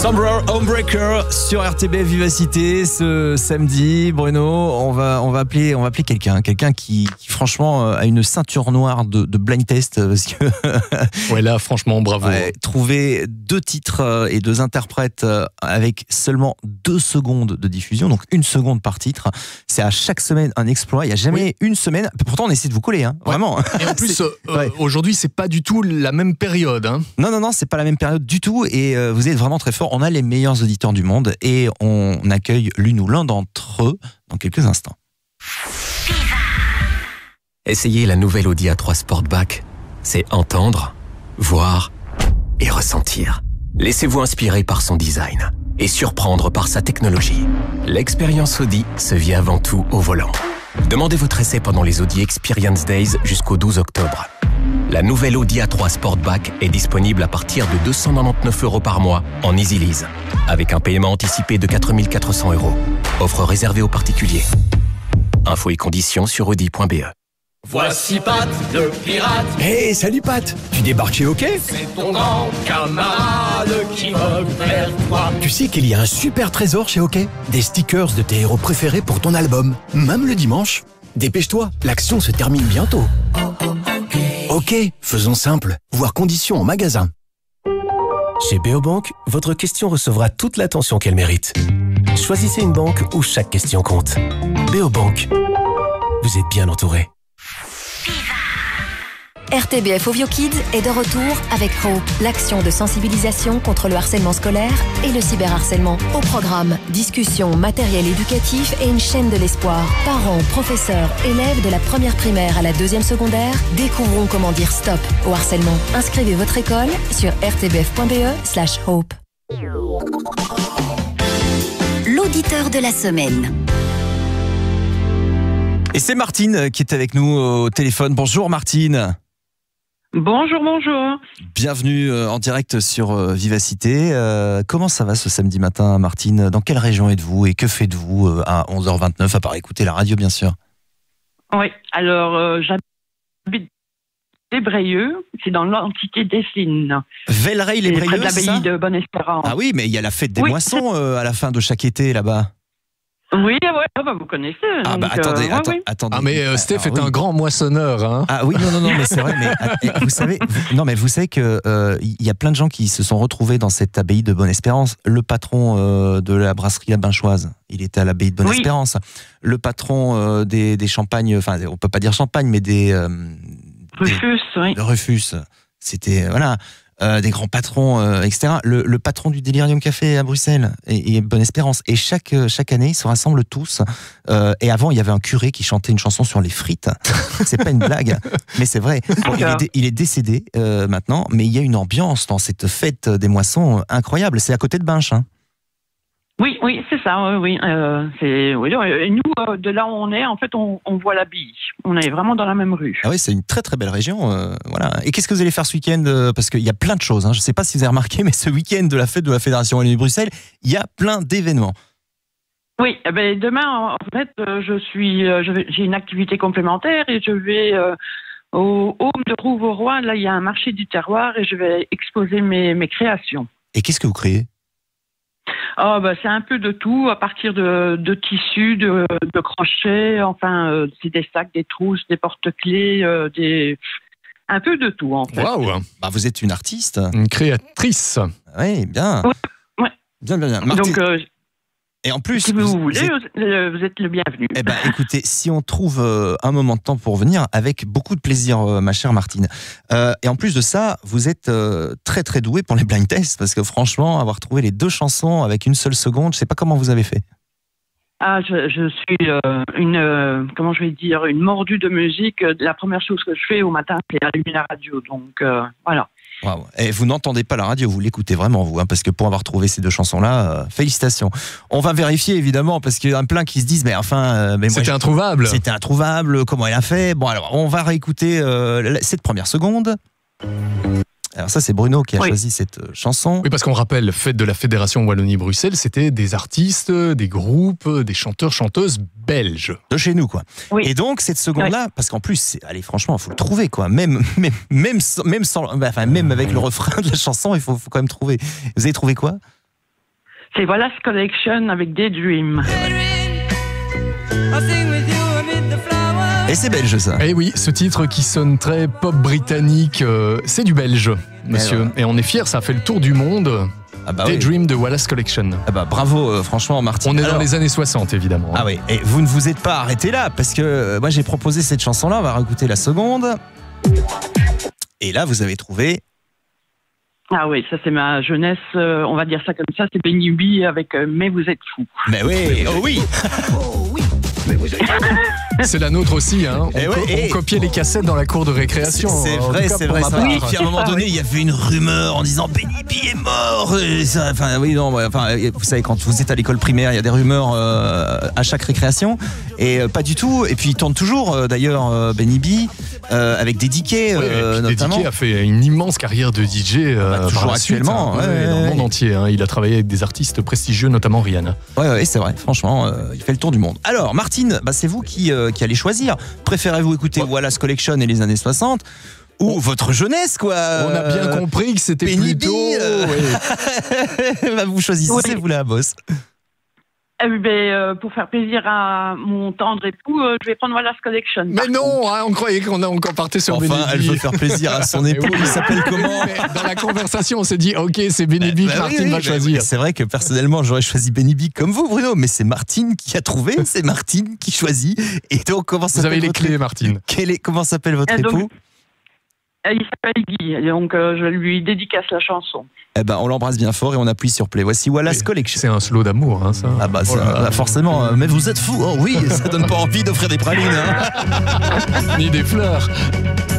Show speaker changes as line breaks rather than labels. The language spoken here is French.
Sombra Homebreaker sur RTBF Vivacité ce samedi. Bruno, on va appeler quelqu'un qui franchement a une ceinture noire de blind test parce que
ouais, là franchement bravo.
Ouais, trouver 2 titres et 2 interprètes avec seulement 2 secondes de diffusion, donc 1 seconde par titre, c'est à chaque semaine un exploit. Il n'y a jamais une semaine. Pourtant on essaie de vous coller, hein, vraiment.
Et en plus aujourd'hui c'est pas du tout la même période. Hein.
Non, c'est pas la même période du tout et vous êtes vraiment très fort. On a les meilleurs auditeurs du monde et on accueille l'une ou l'un d'entre eux dans quelques instants.
Essayez la nouvelle Audi A3 Sportback. C'est entendre, voir et ressentir. Laissez-vous inspirer par son design et surprendre par sa technologie. L'expérience Audi se vit avant tout au volant. Demandez votre essai pendant les Audi Experience Days jusqu'au 12 octobre. La nouvelle Audi A3 Sportback est disponible à partir de 299 € par mois en Easy Lease, avec un paiement anticipé de 4 400 €. Offre réservée aux particuliers. Infos et conditions sur audi.be.
Voici Pat, le pirate.
Hey, salut Pat. Tu débarques chez OK?
C'est ton grand camarade qui revient vers toi.
Tu sais qu'il y a un super trésor chez OK? Des stickers de tes héros préférés pour ton album, même le dimanche. Dépêche-toi, l'action se termine bientôt. OK, faisons simple. Voir conditions en magasin.
Chez Beobank, votre question recevra toute l'attention qu'elle mérite. Choisissez une banque où chaque question compte. Beobank. Vous êtes bien entouré.
RTBF Ovio Kids est de retour avec Hope, l'action de sensibilisation contre le harcèlement scolaire et le cyberharcèlement. Au programme, discussions, matériel éducatif et une chaîne de l'espoir. Parents, professeurs, élèves de la première primaire à la 2e secondaire, découvrons comment dire stop au harcèlement. Inscrivez votre école sur rtbf.be/hope.
L'auditeur de la semaine.
Et c'est Martine qui est avec nous au téléphone. Bonjour Martine.
Bonjour.
Bienvenue en direct sur Vivacité. Comment ça va ce samedi matin, Martine? Dans quelle région êtes-vous et que faites-vous à 11h29, à part écouter la radio, bien sûr?
Oui, alors j'habite Desbrayeux, c'est dans l'entité d'Essines.
Velleray-les-Brayeux,
près de
c'est ça?
l'abbaye de Bonne-Espérance.
Ah oui, mais il y a la fête des moissons à la fin de chaque été, là-bas.
Oui, vous connaissez.
Ah bah attendez.
Ah mais Steph est un grand moissonneur. Hein.
Ah oui, non, mais c'est vrai. Mais vous savez que il y a plein de gens qui se sont retrouvés dans cette abbaye de Bonne-Espérance. Le patron de la brasserie La Binchoise, il était à l'abbaye de Bonne-Espérance. Le patron des champagnes, enfin on peut pas dire champagne, mais des Rufus. C'était voilà. Des grands patrons, etc. Le patron du Delirium Café à Bruxelles et Bonne-Espérance. Et chaque année, ils se rassemblent tous. Et avant, il y avait un curé qui chantait une chanson sur les frites. C'est pas une blague, mais c'est vrai. Bon, il est décédé maintenant, mais il y a une ambiance dans cette fête des moissons incroyable. C'est à côté de Binche. Hein.
Oui, c'est ça. Oui. Et nous, de là où on est, en fait, on voit l'abbaye. On est vraiment dans la même rue.
Ah oui, c'est une très très belle région. Voilà. Et qu'est-ce que vous allez faire ce week-end? Parce qu'il y a plein de choses. Hein. Je ne sais pas si vous avez remarqué, mais ce week-end de la fête de la Fédération Wallonie-Bruxelles, il y a plein d'événements.
Oui, demain, en fait, j'ai une activité complémentaire et je vais au Home de Rouvauroy. Là, il y a un marché du terroir et je vais exposer mes créations.
Et qu'est-ce que vous créez?
C'est un peu de tout, à partir de tissus, de crochets, enfin, c'est des sacs, des trousses, des porte-clés, un peu de tout, en fait.
Waouh!
Bah, vous êtes une artiste.
Une créatrice.
Oui, bien.
Ouais.
Bien. Martine,
donc,
et en plus,
si vous voulez, vous êtes le bienvenu.
Eh ben, écoutez, si on trouve un moment de temps pour venir, avec beaucoup de plaisir, ma chère Martine. Et en plus de ça, vous êtes très très douée pour les blind tests, parce que franchement, avoir trouvé les 2 chansons avec 1 seule seconde, je sais pas comment vous avez fait.
Ah, je suis une mordue de musique. La première chose que je fais au matin, c'est allumer la radio. Donc voilà.
Wow. Et vous n'entendez pas la radio, vous l'écoutez vraiment, vous, hein, parce que pour avoir trouvé ces 2 chansons-là, félicitations. On va vérifier, évidemment, parce qu'il y en a plein qui se disent, mais enfin...
C'était introuvable.
C'était introuvable, comment elle a fait? Bon, alors, on va réécouter cette première seconde. Alors ça, c'est Bruno qui a choisi cette chanson.
Oui, parce qu'on rappelle, fête de la Fédération Wallonie-Bruxelles, c'était des artistes, des groupes, des chanteurs, chanteuses belges.
De chez nous, quoi.
Oui.
Et donc, cette seconde-là, parce qu'en plus, allez, franchement, il faut le trouver, quoi. Même avec le refrain de la chanson, il faut quand même trouver. Vous avez trouvé quoi?
C'est Wallace Collection avec Daydream.
Et c'est belge ça.
Eh oui, ce titre qui sonne très pop britannique, c'est du belge, monsieur. Et on est fiers, ça a fait le tour du monde.
Ah bah
Daydream de Wallace Collection.
Ah bah bravo, franchement, Martine.
On est dans les années 60, évidemment.
Ah oui, et vous ne vous êtes pas arrêté là, parce que moi j'ai proposé cette chanson-là, on va réécouter la seconde. Et là, vous avez trouvé...
Ah oui, ça c'est ma jeunesse, on va dire ça comme ça, c'est Benny B avec Mais vous êtes fous.
Mais oui, oh oui.
C'est la nôtre aussi, hein. On copiait les cassettes dans la cour de récréation.
C'est vrai, c'est vrai. Et puis à un moment donné, il y avait une rumeur en disant Benny B est mort. Enfin, oui, non, enfin, vous savez, quand vous êtes à l'école primaire, il y a des rumeurs à chaque récréation. Et pas du tout. Et puis il tourne toujours, d'ailleurs, Benny B, avec des DK, notamment.
DK a fait une immense carrière de DJ
toujours actuellement,
dans le monde entier. Hein. Il a travaillé avec des artistes prestigieux, notamment Rihanna.
Ouais, c'est vrai. Franchement, il fait le tour du monde. Alors, Martine, c'est vous qui allez choisir. Préférez-vous écouter Wallace Collection et les années 60 ou votre jeunesse, quoi?
On a bien compris que c'était
Benny
plutôt...
Vous choisissez, vous la bosse.
Pour faire plaisir à mon tendre époux, je vais prendre Wallace Collection.
Mais non, hein, on croyait qu'on partait sur Benny B.
Enfin, elle veut faire plaisir à son époux. Il s'appelle comment?
Dans la conversation, on s'est dit, ok, c'est Benny B que Martine va choisir.
Oui, c'est vrai que personnellement, j'aurais choisi Benny B comme vous, Bruno, mais c'est Martine qui a trouvé, c'est Martine qui choisit. Et donc, comment
vous avez les clés, Martine.
Comment s'appelle votre époux?
Il s'appelle Guy, donc je lui dédicace la chanson.
Eh ben, on l'embrasse bien fort et on appuie sur play. Voici Wallace Collection.
C'est un slow d'amour, hein, ça.
Ah bah, forcément. Mais vous êtes fous. Oh oui, ça donne pas envie d'offrir des pralines. Hein.
Ni des fleurs.